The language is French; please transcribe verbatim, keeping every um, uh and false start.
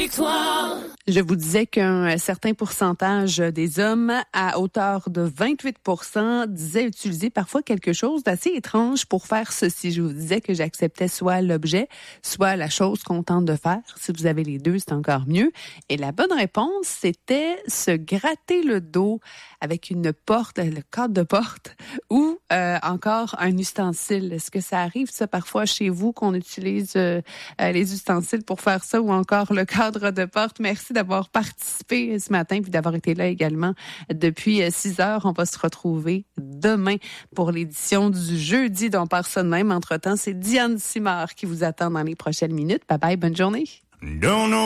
victoire. Je vous disais qu'un certain pourcentage des hommes, à hauteur de vingt-huit pour cent, disaient utiliser parfois quelque chose d'assez étrange pour faire ceci. Je vous disais que j'acceptais soit l'objet, soit la chose qu'on tente de faire. Si vous avez les deux, c'est encore mieux. Et la bonne réponse, c'était se gratter le dos avec une porte, le cadre de porte, ou euh, encore un ustensile. Est-ce que ça arrive, ça, parfois chez vous, qu'on utilise euh, les ustensiles pour faire ça, ou encore le cadre de porte? Merci d'avoir participé ce matin, puis d'avoir été là également depuis six heures. On va se retrouver demain pour l'édition du jeudi dont personne même. Entre-temps, c'est Diane Simard qui vous attend dans les prochaines minutes. Bye bye, bonne journée. Don't know.